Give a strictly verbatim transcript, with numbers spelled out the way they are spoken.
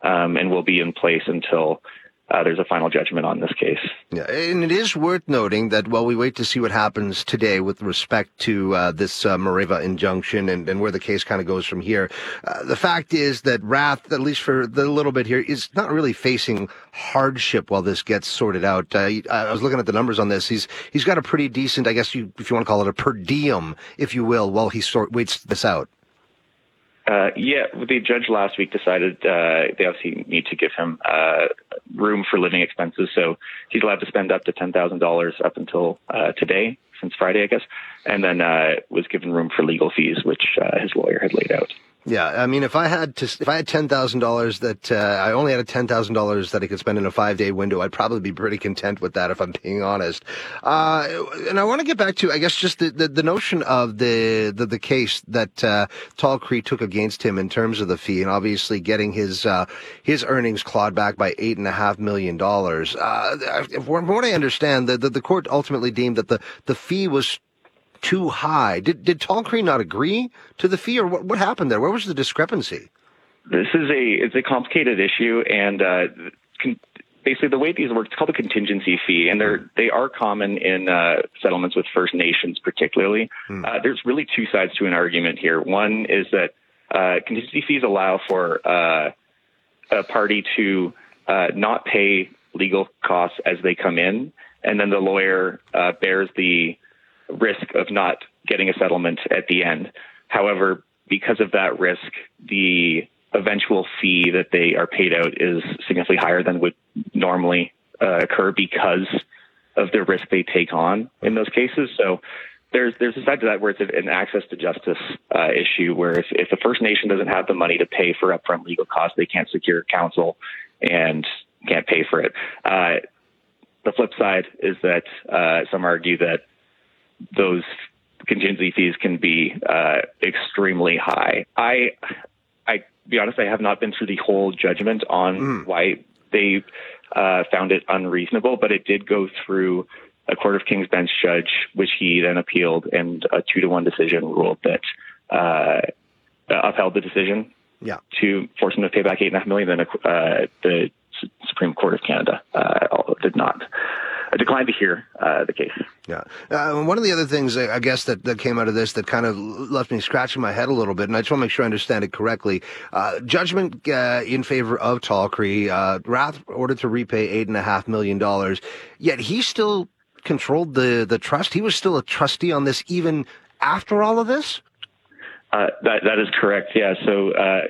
um, and will be in place until Uh, there's a final judgment on this case. Yeah, and it is worth noting that while we wait to see what happens today with respect to uh, this uh, Mareva injunction and, and where the case kind of goes from here, uh, the fact is that Rath, at least for the little bit here, is not really facing hardship while this gets sorted out. Uh, I was looking at the numbers on this. He's he's got a pretty decent, I guess you, if you want to call it a per diem, if you will, while he sort waits this out. Uh, yeah, the judge last week decided uh, they obviously need to give him uh, room for living expenses, so he's allowed to spend up to ten thousand dollars up until uh, today, since Friday, I guess, and then uh, was given room for legal fees, which uh, his lawyer had laid out. Yeah, I mean, if I had to, if I had ten thousand dollars that uh, I only had a ten thousand dollars that I could spend in a five day window, I'd probably be pretty content with that, if I'm being honest. Uh, and I want to get back to, I guess, just the, the, the notion of the the, the case that uh, Tall Creek took against him in terms of the fee, and obviously getting his uh, his earnings clawed back by eight and a half million dollars. Uh, from what I understand, the, the the court ultimately deemed that the the fee was too high. Did did Tall Creek not agree to the fee, or what, what happened there? Where was the discrepancy? This is a it's a complicated issue, and uh, con- basically the way these work, it's called a contingency fee, and they're they are common in uh, settlements with First Nations, particularly. Hmm. Uh, there's really two sides to an argument here. One is that uh, contingency fees allow for uh, a party to uh, not pay legal costs as they come in, and then the lawyer uh, bears the risk of not getting a settlement at the end. However, because of that risk, the eventual fee that they are paid out is significantly higher than would normally uh, occur because of the risk they take on in those cases. So there's there's a side to that where it's an access to justice uh, issue, where if, if the First Nation doesn't have the money to pay for upfront legal costs, they can't secure counsel and can't pay for it. Uh, the flip side is that uh, some argue that those contingency fees can be uh, extremely high. I, I, be honest, I have not been through the whole judgment on mm. why they uh, found it unreasonable, but it did go through a Court of King's Bench judge, which he then appealed, and a two to one decision ruled that uh, upheld the decision yeah. to force him to pay back eight and a half million. Then uh, the Supreme Court of Canada uh, did not. I declined to hear uh, the case. Yeah. Uh, one of the other things, I guess, that, that came out of this that kind of left me scratching my head a little bit, and I just want to make sure I understand it correctly. Uh, judgment uh, in favor of Tall Creek, uh, Rath ordered to repay eight and a half million dollars, yet he still controlled the, the trust. He was still a trustee on this even after all of this? Uh, that, that is correct, yeah. So uh,